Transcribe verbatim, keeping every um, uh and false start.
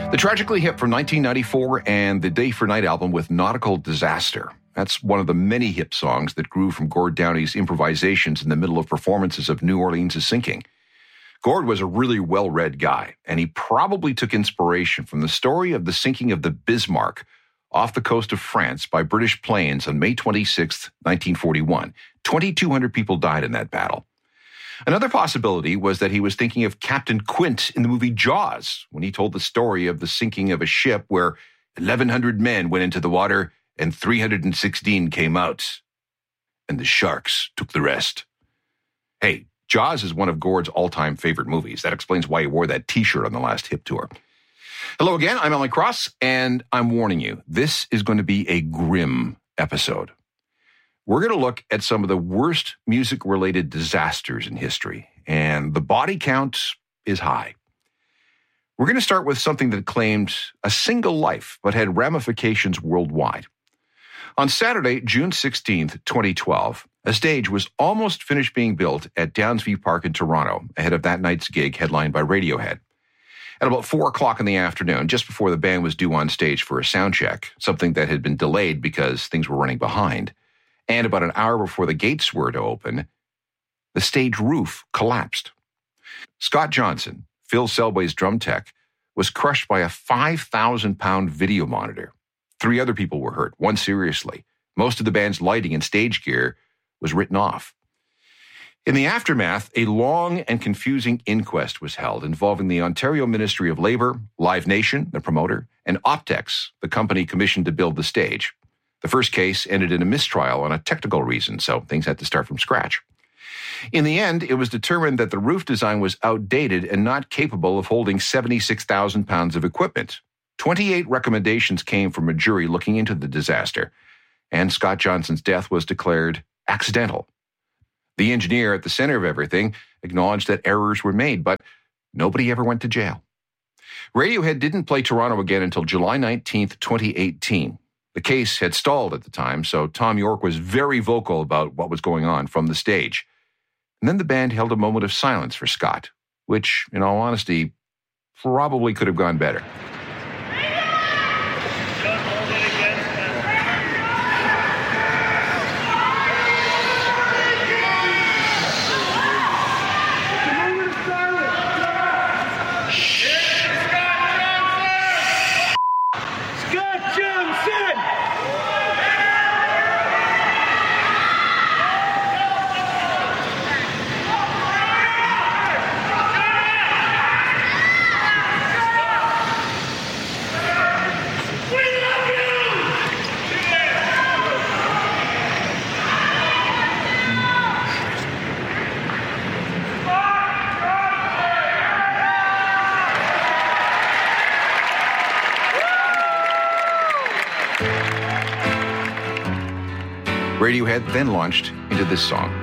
The Tragically Hip from nineteen ninety-four and the Day for Night album with Nautical Disaster. That's one of the many hip songs that grew from Gord Downie's improvisations in the middle of performances of New Orleans' Sinking. Gord was a really well-read guy, and he probably took inspiration from the story of the sinking of the Bismarck off the coast of France by British planes on May twenty-sixth, nineteen forty-one. twenty-two hundred people died in that battle. Another possibility was that he was thinking of Captain Quint in the movie Jaws, when he told the story of the sinking of a ship where eleven hundred men went into the water and three hundred sixteen came out, and the sharks took the rest. Hey, Jaws is one of Gord's all-time favorite movies. That explains why he wore that T-shirt on the last Hip Tour. Hello again, I'm Alan Cross, and I'm warning you, this is going to be a grim episode. We're going to look at some of the worst music-related disasters in history, and the body count is high. We're going to start with something that claimed a single life, but had ramifications worldwide. On Saturday, June sixteenth, twenty twelve, a stage was almost finished being built at Downsview Park in Toronto, ahead of that night's gig headlined by Radiohead. At about four o'clock in the afternoon, just before the band was due on stage for a sound check, something that had been delayed because things were running behind, and about an hour before the gates were to open, the stage roof collapsed. Scott Johnson, Phil Selway's drum tech, was crushed by a five thousand pound video monitor. Three other people were hurt, one seriously. Most of the band's lighting and stage gear was written off. In the aftermath, a long and confusing inquest was held involving the Ontario Ministry of Labour, Live Nation, the promoter, and Optex, the company commissioned to build the stage. The first case ended in a mistrial on a technical reason, so things had to start from scratch. In the end, it was determined that the roof design was outdated and not capable of holding seventy-six thousand pounds of equipment. twenty-eight recommendations came from a jury looking into the disaster, and Scott Johnson's death was declared accidental. The engineer at the center of everything acknowledged that errors were made, but nobody ever went to jail. Radiohead didn't play Toronto again until July nineteenth, twenty eighteen. The case had stalled at the time, so Tom York was very vocal about what was going on from the stage. And then the band held a moment of silence for Scott, which, in all honesty, probably could have gone better. Radiohead then launched into this song.